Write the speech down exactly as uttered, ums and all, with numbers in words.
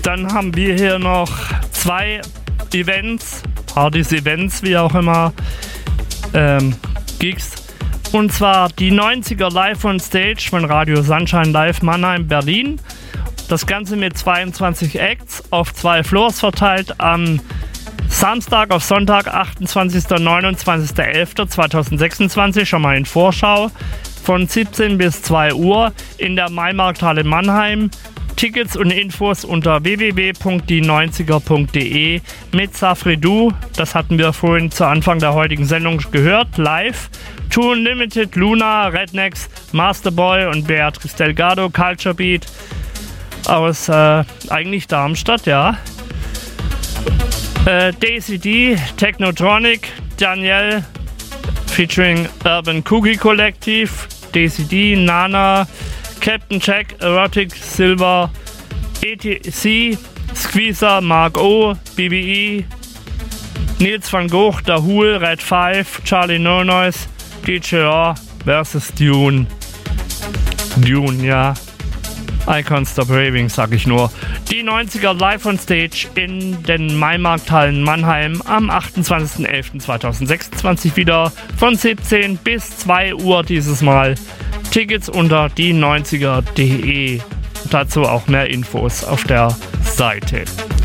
Dann haben wir hier noch zwei Events, Partys, Events, wie auch immer, ähm, Gigs. Und zwar die neunziger Live on Stage von Radio Sunshine Live Mannheim, Berlin. Das Ganze mit zweiundzwanzig Acts auf zwei Floors verteilt am Samstag auf Sonntag, achtundzwanzigster und neunundzwanzigster elfter zweitausendsechsundzwanzig, schon mal in Vorschau, von siebzehn bis zwei Uhr in der Maimarkthalle Mannheim. Tickets und Infos unter w w w punkt die neunziger punkt d e mit Safri-Duo, das hatten wir vorhin zu Anfang der heutigen Sendung gehört, live. Two Unlimited, Luna, Rednecks, Masterboy und Beatrice Delgado, Culture Beat aus äh, eigentlich Darmstadt, ja. Äh, Daisy D, Technotronic, Danielle featuring Urban Cookie Collective, Daisy D, Nana, Captain Jack, Erotic Silver, E T C, Squeezer, Mark O, B B E, Nils van Gogh, Dahul, Red five, Charlie No Noise, D J R versus Dune. Dune, ja. I can't stop raving, sag ich nur. Die neunziger Live on Stage in den Maimarkthallen Mannheim am achtundzwanzigster elfter zweitausendsechsundzwanzig wieder von siebzehn bis zwei Uhr dieses Mal. Tickets unter die neunziger punkt d e. Dazu auch mehr Infos auf der Seite.